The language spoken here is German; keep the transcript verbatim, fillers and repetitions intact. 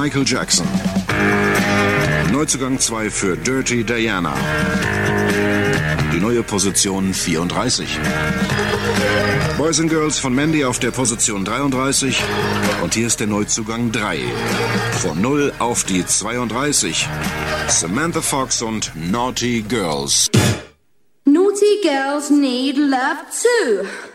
Michael Jackson. Neuzugang zwei für Dirty Diana. Die neue Position vierunddreißig. Boys and Girls von Mandy auf der Position dreiunddreißig. Und hier ist der Neuzugang drei. Von null auf die zweiunddreißig. Samantha Fox und Naughty Girls. Naughty girls need love too.